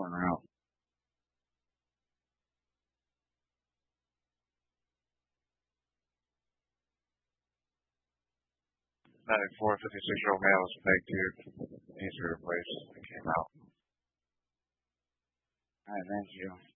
corner out. 94, 56-year-old male was peg tube. Needs to be replaced. It came out. Alright, thank you.